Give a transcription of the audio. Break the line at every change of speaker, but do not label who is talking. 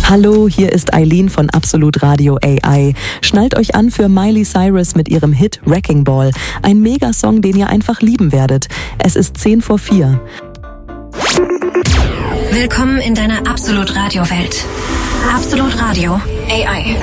Hallo, hier ist Eileen von Absolut Radio AI. Schnallt euch an für Miley Cyrus mit ihrem Hit Wrecking Ball. Ein Megasong, den ihr einfach lieben werdet. Es ist 4:10.
Willkommen in deiner Absolut Radio Welt. Absolut Radio AI.